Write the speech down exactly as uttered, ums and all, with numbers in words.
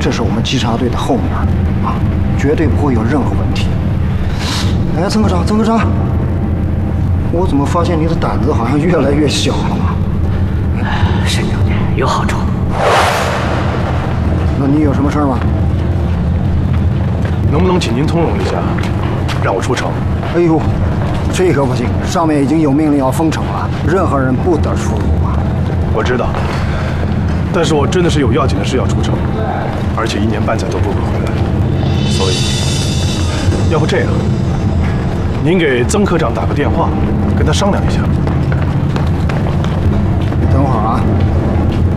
这是我们稽查队的后门啊，绝对不会有任何问题。哎，曾科长，曾科长，我怎么发现你的胆子好像越来越小了嘛？ 沈将军有好处。 那你有什么事儿吗？ 能不能请您通融一下，让我出城？ 哎呦，这个不行，上面已经有命令要封城了，任何人不得出入啊。 我知道，但是我真的是有要紧的事要出城，而且一年半载都不会回来，所以，要不这样，您给曾科长打个电话，跟他商量一下，